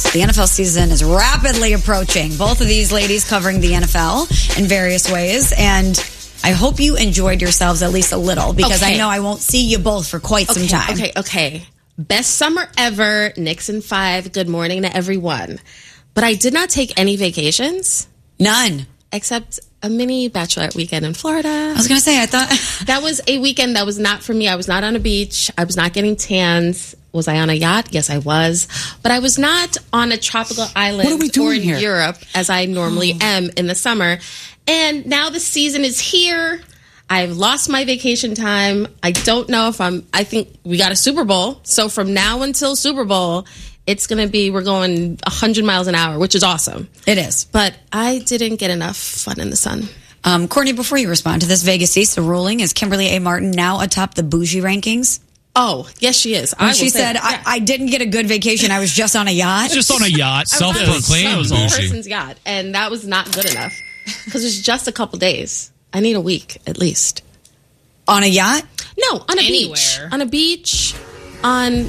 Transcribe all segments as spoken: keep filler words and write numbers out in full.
The N F L season is rapidly approaching. Both of these ladies covering the N F L in various ways. And I hope you enjoyed yourselves at least a little, because okay. I know I won't see you both for quite okay, some time. Okay, okay. Best summer ever. Nixon five. Good morning to everyone. But I did not take any vacations. None. Except a mini bachelorette weekend in Florida. I was going to say, I thought... that was a weekend that was not for me. I was not on a beach. I was not getting tans. Was I on a yacht? Yes, I was. But I was not on a tropical island what are we doing or in here? Europe, as I normally am in the summer. And now the season is here. I've lost my vacation time. I don't know if I'm... I think we got a Super Bowl. So from now until Super Bowl... It's going to be, we're going one hundred miles an hour, which is awesome. It is. But I didn't get enough fun in the sun. Um, Courtney, before you respond to this Vegas East ruling, is Kimberly A. Martin now atop the bougie rankings? Oh, yes, she is. When I she said, that, yeah. I, I didn't get a good vacation, I was just on a yacht. Just on a yacht, self-proclaimed Some bougie. person's yacht, and that was not good enough. Because it's just a couple days. I need a week, at least. On a yacht? No, on a Anywhere. beach. On a beach, on...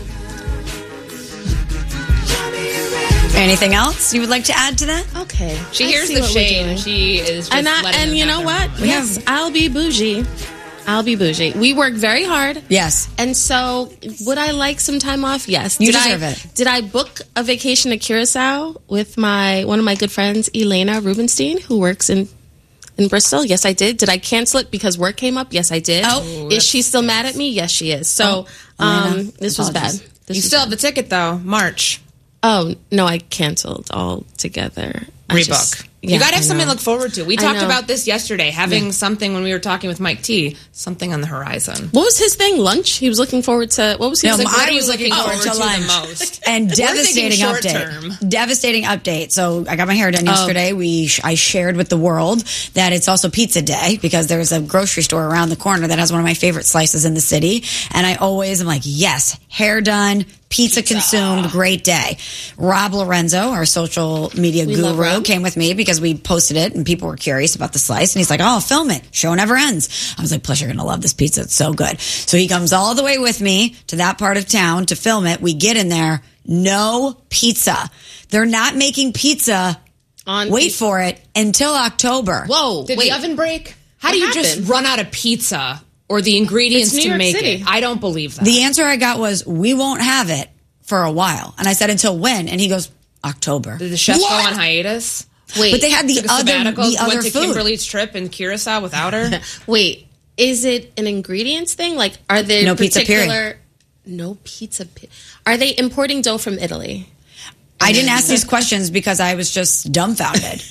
Anything else you would like to add to that? Okay. She I hears see the what we're shade doing. and she is just And, I, letting and them you have know their what? moment. Yes, I'll be bougie. I'll be bougie. We work very hard. Yes. And so, would I like some time off? Yes. You did deserve I, it. Did I book a vacation to Curacao with my one of my good friends, Elena Rubenstein, who works in in Bristol? Yes, I did. Did I cancel it because work came up? Yes, I did. Oh. Is she still mad at me? Yes, she is. So, Oh, um, Elena, this was bad. apologies. This You was still bad. have the ticket, though. March. Oh, no, I canceled altogether. I Rebook. just- you yeah, got to have I something to know. look forward to. We I talked know. about this yesterday, having yeah. something when we were talking with Mike T, something on the horizon. What was his thing? Lunch? He was looking forward to, what was he No, like, I what are you was looking forward to the lunch. most? And We're devastating thinking short update. term. Devastating update. So I got my hair done yesterday. We sh- I shared with the world that it's also pizza day, because there's a grocery store around the corner that has one of my favorite slices in the city. And I always am like, yes, hair done, pizza, pizza. consumed, great day. Rob Lorenzo, our social media We love guru, Rob. came with me because we posted it and people were curious about the slice. And he's like, oh, film it. Show never ends. I was like, plus you're going to love this pizza. It's so good. So he comes all the way with me to that part of town to film it. We get in there. No pizza. They're not making pizza. On Wait pizza. for it until October. Whoa, Did wait. the oven break? How What do you happened? just run out of pizza or the ingredients It's New to York make City. it? I don't believe that. The answer I got was, we won't have it for a while. And I said, until when? And he goes, October. Did the chef What? go on hiatus? Wait, But they had the Took a other, sabbatical, the other went to food. Kimberly's trip in Curacao without her? wait, is it an ingredients thing? Like, are there No pizza, particular... period. No pizza, pe- Are they importing dough from Italy? I didn't ask these questions because I was just dumbfounded.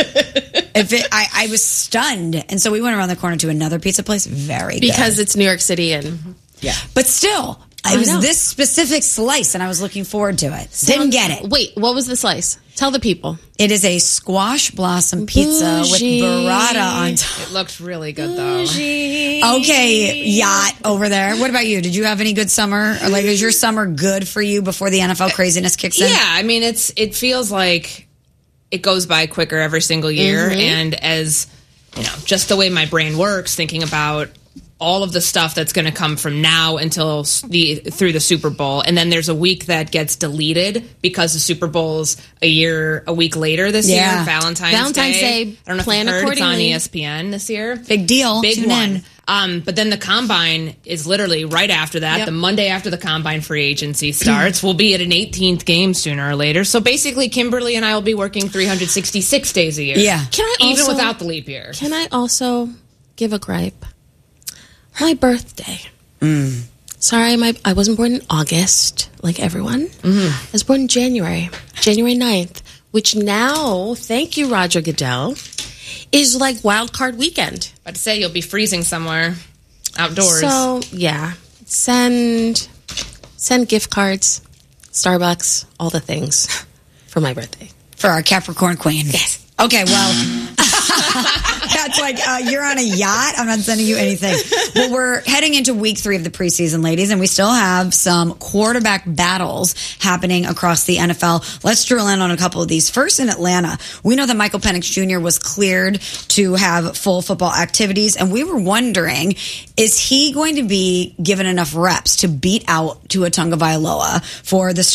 if it, I, I was stunned. And so we went around the corner to another pizza place. Very Because good. it's New York City and... Yeah. But still, I it was know. this specific slice and I was looking forward to it. Didn't get it. Wait, what was the slice? Tell the people. It is a squash blossom pizza Bougie. with burrata on top. It looked really good, though. Okay, yacht over there. What about you? Did you have any good summer? Or like, is your summer good for you before the N F L craziness kicks in? Yeah, I mean, it's it feels like it goes by quicker every single year. Mm-hmm. And as, you know, just the way my brain works, thinking about all of the stuff that's going to come from now until the through the Super Bowl, and then there's a week that gets deleted because the Super Bowl's a year, a week later this Yeah. year, Valentine's, Valentine's Day. Day, I don't know plan if you heard, it's on accordingly. E S P N this year. Big deal. Big Tune one. in. Um, but then the combine is literally right after that. Yep. The Monday after the combine free agency starts. We'll be at an eighteenth game sooner or later. So basically, Kimberly and I will be working three hundred sixty-six days a year. Yeah. Can I Even also- without the leap year. Can I also give a gripe? My birthday. Mm. Sorry, my I wasn't born in August, like everyone. Mm-hmm. I was born in January, January ninth, which now, thank you, Roger Goodell, is like wild card weekend. About to say you'll be freezing somewhere outdoors. So, yeah. Send, send gift cards, Starbucks, all the things for my birthday. For our Capricorn queen. Yes. Okay, well, that's like, uh, you're on a yacht. I'm not sending you anything. Well, we're heading into week three of the preseason, ladies, and we still have some quarterback battles happening across the N F L. Let's drill in on a couple of these. First, in Atlanta, we know that Michael Penix Junior was cleared to have full football activities, and we were wondering, is he going to be given enough reps to beat out Tua Tagovailoa for the start